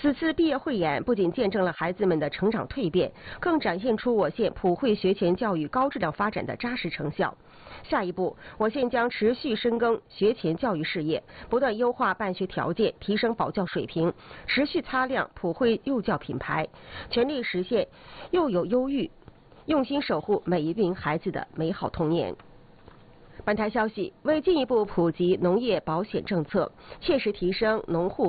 此次毕业汇演不仅见证了孩子们的成长蜕变，更展现出我县普惠学前教育高质量发展的扎实成效。下一步，我县将持续深耕学前教育事业，不断优化办学条件，提升保教水平，持续擦亮普惠幼教品牌，全力实现幼有优育，用心守护每一名孩子的美好童年。本台消息，为进一步普及农业保险政策，切实提升农户